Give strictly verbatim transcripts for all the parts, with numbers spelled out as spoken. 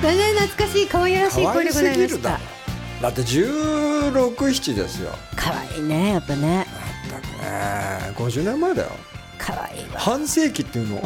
ね、懐かしい可愛らしい声でございました。 だ, だってじゅうろく、ななですよ。 可愛いね、やっぱね。 まったくね、ごじゅうねんまえだよ。 可愛いわ。 半世紀っていうの。 もう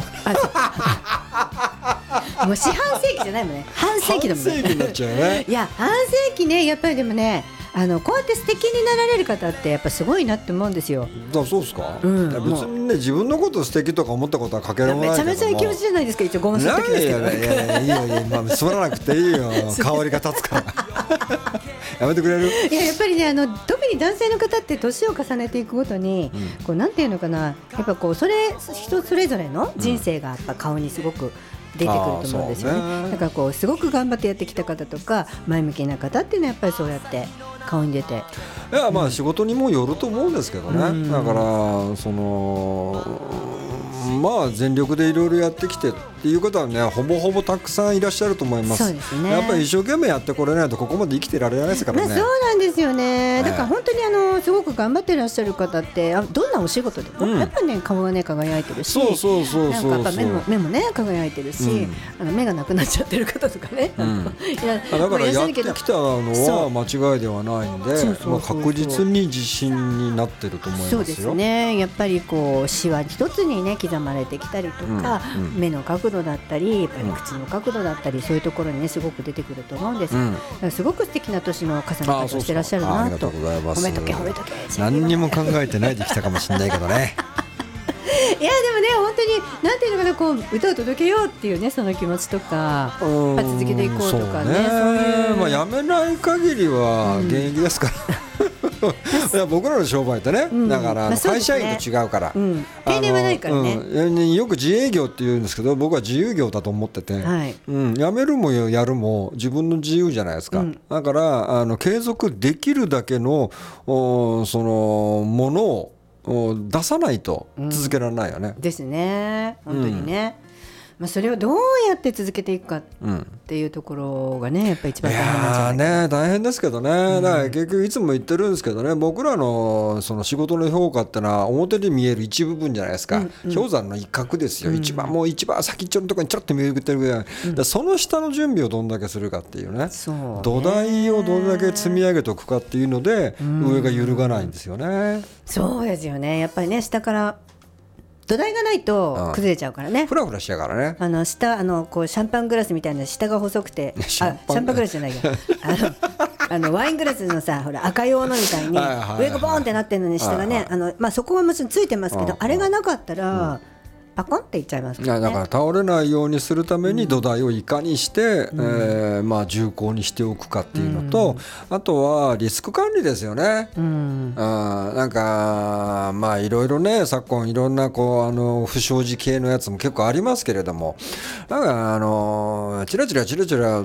四半世紀じゃないもんね。半世紀だもんね。 半世紀になっちゃうね。 いや、半世紀ね、やっぱりでもね、あのこうやって素敵になられる方ってやっぱすごいなって思うんですよ。 だそうですか、 うん、 別にね、自分のこと素敵とか思ったことはかけられないけども、 めちゃめちゃいい気持ちじゃないですか。一応ごめんなさい。 いやいやいやいやいいよいいよ、まあ、つまらなくていいよ香りが立つからやめてくれる。 いや、やっぱりね、あの特に男性の方って年を重ねていくごとに、うん、こうなんていうのかな、やっぱこうそれ人それぞれの人生がやっぱ顔にすごく出てくると思うんですよね。ね、だからこうすごく頑張ってやってきた方とか前向きな方っていうのはやっぱりそうやって顔に出て、 いや、まあ仕事にもよると思うんですけどね、うん、だからそのまあ全力でいろいろやってきてっていう方はね、ほぼほぼたくさんいらっしゃると思います。 そうですね、 やっぱり一生懸命やってこれないとここまで生きてられないですからね。 まあ、そうなんですよね。だから本当にあのすごく頑張ってらっしゃる方ってどんなお仕事でも、うん、やっぱりね顔がね輝いてるし、 そうそうそうそうそう、 なんか目も目もね輝いてるし、うん、あの目がなくなっちゃってる方とかね、うん、いやだからやってきたのは間違いではないんで、確実に自信になってると思いますよ。 そうですね。やっぱりこうシワ一つにね刻まれてきたりとか、うんうん、目の角度だったりやっぱり口の角度だったり、そういうところにねすごく出てくると思うんです、うん、だからすごく素敵な年の重ね方をしてらっしゃるなと。褒めとけ褒めとけ。 何にも考えてないできたかもしれないけどねいやでもね、本当になんていうのかな、こう歌を届けようっていうね、その気持ちとか続けていこうとかね、そうね、そういう、 まあ、やめない限りは現役ですから、うんいや僕らの商売ってね、うん、だから会社員と違うから、 うん、定年はないからね、 うん、よく自営業って言うんですけど僕は自由業だと思ってて、はいうん、やめるもやるも自分の自由じゃないですか、うん、だからあの継続できるだけのそのものを出さないと続けられないよね、 うん、ですね、本当にね、うんまあ、それをどうやって続けていくかっていうところがね、やっぱり一番大変なんじゃないかな。 いやね、大変ですけどね、うん、だから結局いつも言ってるんですけどね、僕らのその仕事の評価ってのは表に見える一部分じゃないですか、うんうん、氷山の一角ですよ、うん、一番もう一番先っちょのところにちょっと見えてるぐらい、うん、だその下の準備をどんだけするかっていうね、そうね、土台をどれだけ積み上げておくかっていうので、うん、上が揺るがないんですよね。 そうですよね、やっぱりね、下から土台がないと崩れちゃうからね、 フラフラしちゃうからね、 あの下あのこうシャンパングラスみたいな下が細くてシャンパングラスじゃないよあのあのワイングラスのさ、ほら赤用のみたいに上がボーンってなってるのに下がね、あのまあそこはもちろんついてますけど、あれがなかったらパコンっていっちゃいますからね。 だから倒れないようにするために土台をいかにして、うんえーまあ、重厚にしておくかっていうのと、うん、あとはリスク管理ですよね、うん、あなんかまあいろいろね、昨今いろんなこうあの不祥事系のやつも結構ありますけれども、なんかあのチラチラチラチラ、うん、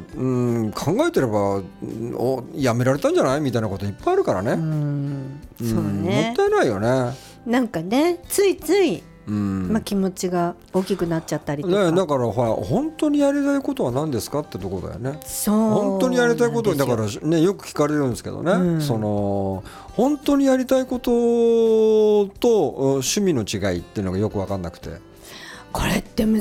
考えてればおやめられたんじゃないみたいなこといっぱいあるからね、うんそうね、もったいないよね。 なんかね、ついついうんまあ、気持ちが大きくなっちゃったりとか、 ね、だからほら本当にやりたいことは何ですかってところだよね。そう本当にやりたいことだから、ね、よく聞かれるんですけどね、うん、その本当にやりたいことと趣味の違いっていうのがよく分かんなくて、 これって